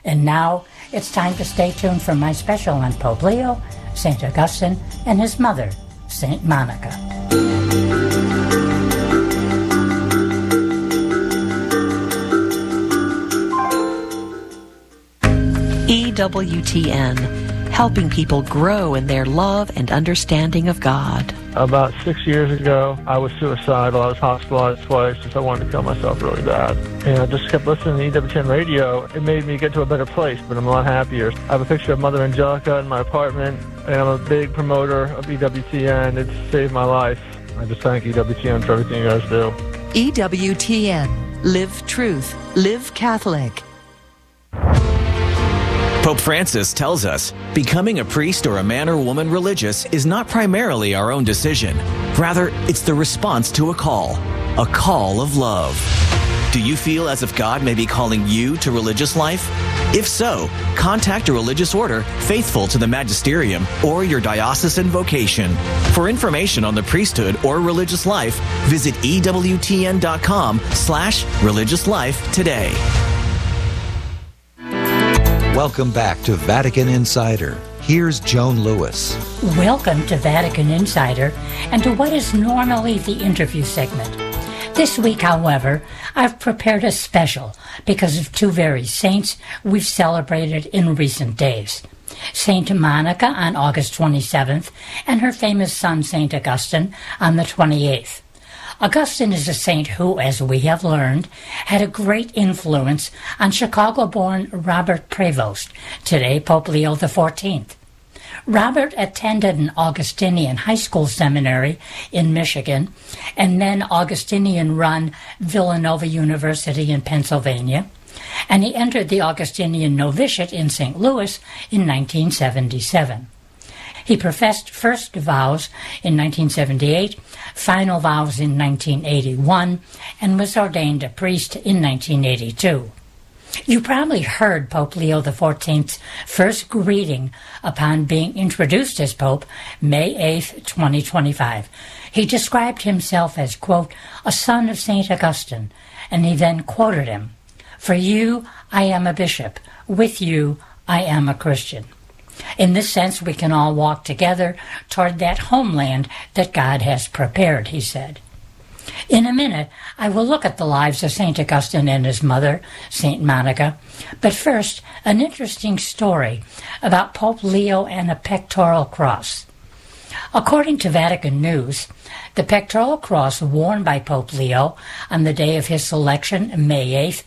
And now it's time to stay tuned for my special on Pope Leo, St. Augustine, and his mother, St. Monica. EWTN, helping people grow in their love and understanding of God. About 6 years ago, I was suicidal. I was hospitalized twice because I wanted to kill myself really bad. And I just kept listening to EWTN radio. It made me get to a better place, but I'm a lot happier. I have a picture of Mother Angelica in my apartment, and I'm a big promoter of EWTN. It's saved my life. I just thank EWTN for everything you guys do. EWTN, live truth, live Catholic. Pope Francis tells us, becoming a priest or a man or woman religious is not primarily our own decision. Rather, it's the response to a call of love. Do you feel as if God may be calling you to religious life? If so, contact a religious order faithful to the magisterium or your diocesan vocation. For information on the priesthood or religious life, visit EWTN.com/religious life today. Welcome back to Vatican Insider. Here's Joan Lewis. Welcome to Vatican Insider and to what is normally the interview segment. This week, however, I've prepared a special because of two very saints we've celebrated in recent days. Saint Monica on August 27th and her famous son Saint Augustine on the 28th. Augustine is a saint who, as we have learned, had a great influence on Chicago-born Robert Prevost, today Pope Leo XIV. Robert attended an Augustinian high school seminary in Michigan and then Augustinian-run Villanova University in Pennsylvania, and he entered the Augustinian novitiate in St. Louis in 1977. He professed first vows in 1978, final vows in 1981, and was ordained a priest in 1982. You probably heard Pope Leo XIV's first greeting upon being introduced as Pope May 8, 2025. He described himself as, quote, a son of St. Augustine, and he then quoted him, "For you, I am a bishop. With you, I am a Christian." In this sense, we can all walk together toward that homeland that God has prepared, he said. In a minute, I will look at the lives of St. Augustine and his mother, St. Monica. But first, an interesting story about Pope Leo and a pectoral cross. According to Vatican News, the pectoral cross worn by Pope Leo on the day of his selection, May 8,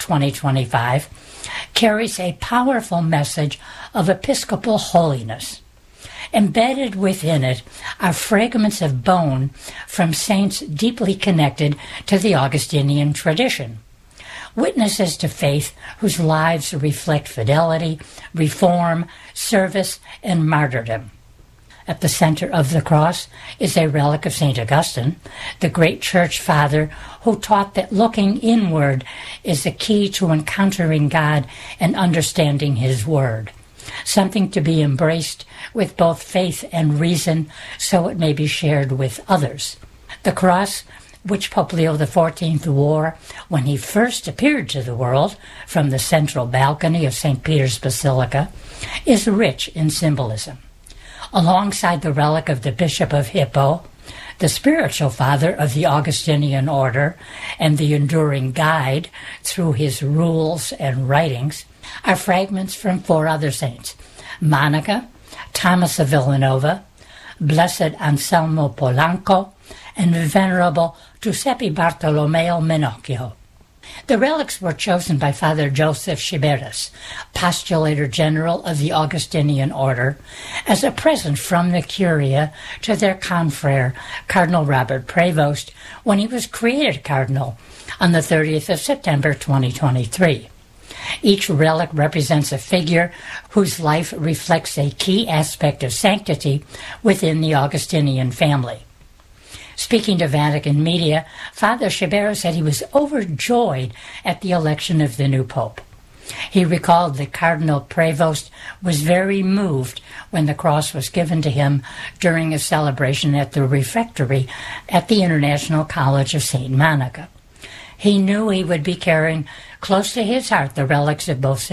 2025, carries a powerful message of episcopal holiness. Embedded within it are fragments of bone from saints deeply connected to the Augustinian tradition. Witnesses to faith whose lives reflect fidelity, reform, service, and martyrdom. At the center of the cross is a relic of St. Augustine, the great church father who taught that looking inward is the key to encountering God and understanding His Word, something to be embraced with both faith and reason so it may be shared with others. The cross, which Pope Leo XIV wore when he first appeared to the world from the central balcony of St. Peter's Basilica, is rich in symbolism. Alongside the relic of the Bishop of Hippo, the spiritual father of the Augustinian order, and the enduring guide through his rules and writings, are fragments from four other saints: Monica, Thomas of Villanova, Blessed Anselmo Polanco, and Venerable Giuseppe Bartolomeo Menocchio. The relics were chosen by Father Joseph Chiberas, postulator general of the Augustinian order, as a present from the Curia to their confrere, Cardinal Robert Prevost, when he was created cardinal on the 30th of September 2023. Each relic represents a figure whose life reflects a key aspect of sanctity within the Augustinian family. Speaking to Vatican media, Father Chiberas said he was overjoyed at the election of the new pope. He recalled that Cardinal Prevost was very moved when the cross was given to him during a celebration at the refectory at the International College of St. Monica. He knew he would be carrying close to his heart the relics of both